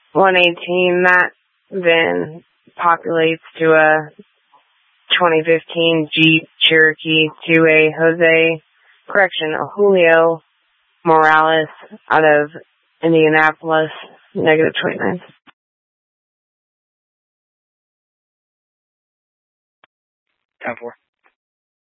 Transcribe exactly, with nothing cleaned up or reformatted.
one eighteen, that then populates to a twenty fifteen Jeep Cherokee two A Jose, correction, a Julio Morales out of Indianapolis, negative twenty-nine. ten four.